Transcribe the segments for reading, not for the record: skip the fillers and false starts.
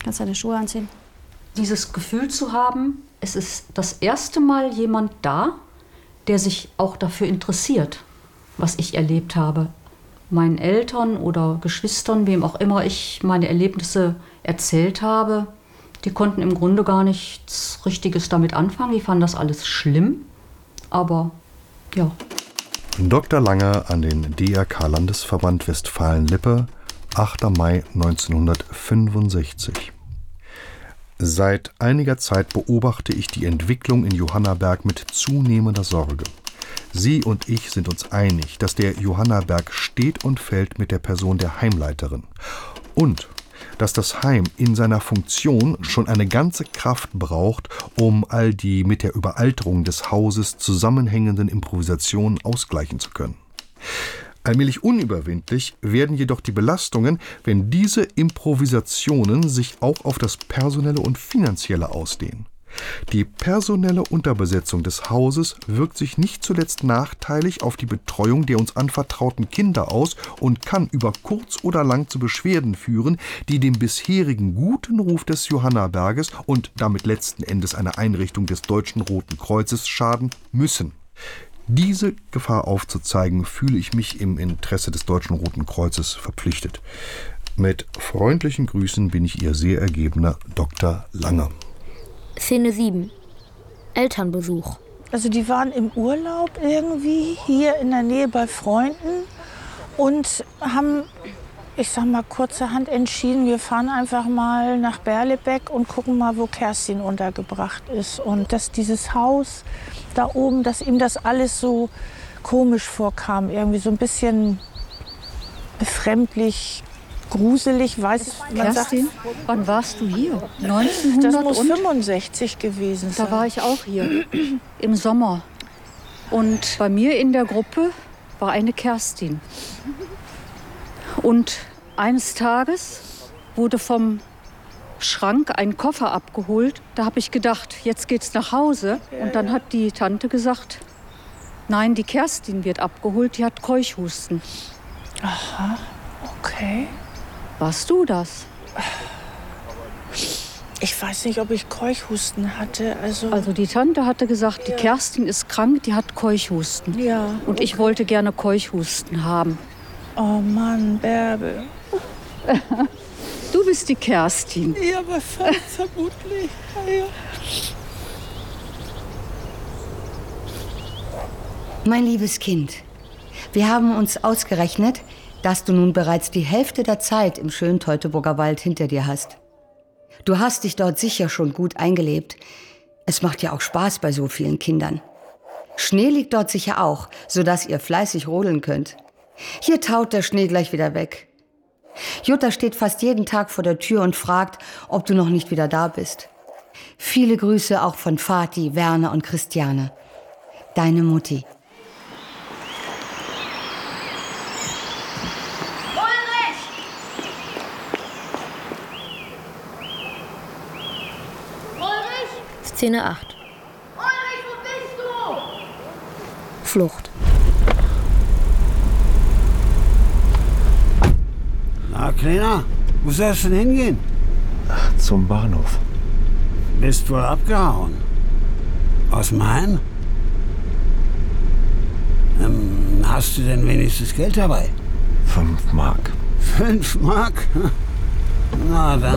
Kannst deine Schuhe anziehen? Dieses Gefühl zu haben, es ist das erste Mal jemand da, der sich auch dafür interessiert, was ich erlebt habe. Meinen Eltern oder Geschwistern, wem auch immer ich meine Erlebnisse erzählt habe, die konnten im Grunde gar nichts Richtiges damit anfangen. Die fanden das alles schlimm, aber ja. Dr. Lange an den DRK-Landesverband Westfalen-Lippe, 8. Mai 1965. Seit einiger Zeit beobachte ich die Entwicklung in Johannaberg mit zunehmender Sorge. Sie und ich sind uns einig, dass der Johannaberg steht und fällt mit der Person der Heimleiterin. Und dass das Heim in seiner Funktion schon eine ganze Kraft braucht, um all die mit der Überalterung des Hauses zusammenhängenden Improvisationen ausgleichen zu können. Allmählich unüberwindlich werden jedoch die Belastungen, wenn diese Improvisationen sich auch auf das Personelle und Finanzielle ausdehnen. Die personelle Unterbesetzung des Hauses wirkt sich nicht zuletzt nachteilig auf die Betreuung der uns anvertrauten Kinder aus und kann über kurz oder lang zu Beschwerden führen, die dem bisherigen guten Ruf des Johannaberges und damit letzten Endes einer Einrichtung des Deutschen Roten Kreuzes schaden müssen. Diese Gefahr aufzuzeigen, fühle ich mich im Interesse des Deutschen Roten Kreuzes verpflichtet. Mit freundlichen Grüßen bin ich Ihr sehr ergebener Dr. Lange. Szene 7. Elternbesuch. Also die waren im Urlaub irgendwie hier in der Nähe bei Freunden und haben, ich sag mal, kurzerhand entschieden, wir fahren einfach mal nach Berlebeck und gucken mal, wo Kerstin untergebracht ist. Und dass dieses Haus da oben, dass ihm das alles so komisch vorkam, irgendwie so ein bisschen befremdlich, gruselig, weiß man. Kerstin, wann warst du hier? 1900 das muss 65 gewesen sein. Da war ich auch hier, im Sommer. Und bei mir in der Gruppe war eine Kerstin. Und eines Tages wurde vom Schrank ein Koffer abgeholt. Da habe ich gedacht, jetzt geht's nach Hause. Und dann hat die Tante gesagt, nein, die Kerstin wird abgeholt, die hat Keuchhusten. Aha, okay. Warst du das? Ich weiß nicht, ob ich Keuchhusten hatte. Also die Tante hatte gesagt, die Kerstin ist krank, die hat Keuchhusten. Ja. Und ich wollte gerne Keuchhusten haben. Oh Mann, Bärbel. Du bist die Kerstin. Ja, aber vermutlich. Ja. Mein liebes Kind, wir haben uns ausgerechnet, dass du nun bereits die Hälfte der Zeit im schönen Teutoburger Wald hinter dir hast. Du hast dich dort sicher schon gut eingelebt. Es macht ja auch Spaß bei so vielen Kindern. Schnee liegt dort sicher auch, sodass ihr fleißig rodeln könnt. Hier taut der Schnee gleich wieder weg. Jutta steht fast jeden Tag vor der Tür und fragt, ob du noch nicht wieder da bist. Viele Grüße auch von Vati, Werner und Christiane. Deine Mutti. Szene 8. Ulrich, wo bist du? Flucht. Na, Kleiner, wo sollst du denn hingehen? Zum Bahnhof. Bist wohl abgehauen. Aus dem Heim? Hast du denn wenigstens Geld dabei? 5 Mark. 5 Mark? Na dann.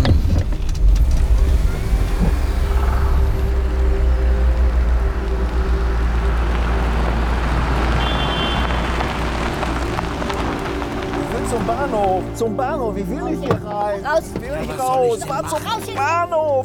Zum Bahnhof, wie will ich hier rein? Raus! Ich will nicht raus, fahr zum Bahnhof!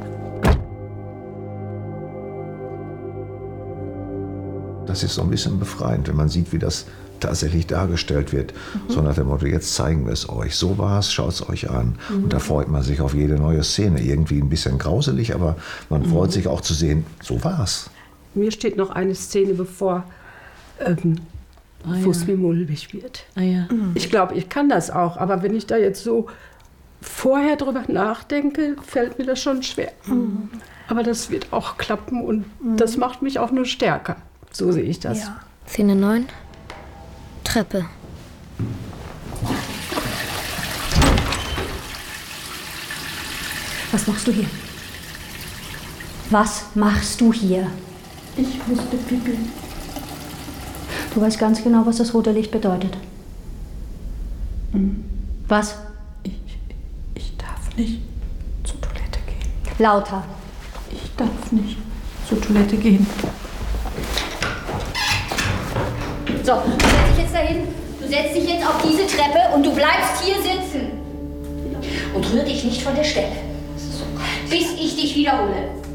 Das ist so ein bisschen befreiend, wenn man sieht, wie das tatsächlich dargestellt wird. So nach dem Motto, jetzt zeigen wir es euch. So war es, schaut es euch an. Und da freut man sich auf jede neue Szene. Irgendwie ein bisschen grauselig, aber man freut sich auch zu sehen, so war es. Mir steht noch eine Szene bevor, wo es mir mulmig wird. Ich glaube, ich kann das auch, aber wenn ich da jetzt so vorher drüber nachdenke, fällt mir das schon schwer. Aber das wird auch klappen und das macht mich auch nur stärker. So sehe ich das. Ja. Szene 9. Treppe. Was machst du hier? Was machst du hier? Ich musste pipi. Du weißt ganz genau, was das rote Licht bedeutet. Was? Ich darf nicht zur Toilette gehen. Lauter. Ich darf nicht zur Toilette gehen. So, du setzt dich jetzt dahin. Du setzt dich jetzt auf diese Treppe und du bleibst hier sitzen. Und rühr dich nicht von der Stelle. Bis ich dich wiederhole.